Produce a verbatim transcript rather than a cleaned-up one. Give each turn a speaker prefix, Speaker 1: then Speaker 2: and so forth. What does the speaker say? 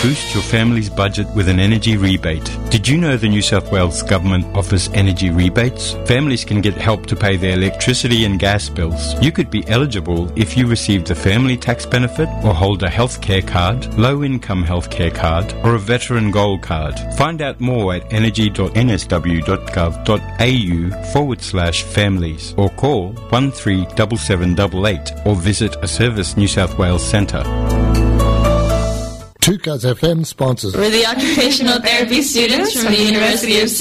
Speaker 1: Boost your family's budget with an energy rebate. Did you know the New South Wales Government offers energy rebates? Families can get help to pay their electricity and gas bills. You could be eligible if you received a family tax benefit or hold a healthcare card, low-income healthcare card, or a veteran gold card. Find out more at energy.nsw.gov.au forward slash families or call one three seven seven eight eight or visit a Service New South Wales centre.
Speaker 2: two Cuz F M sponsors.
Speaker 3: We're the occupational therapy students from the University of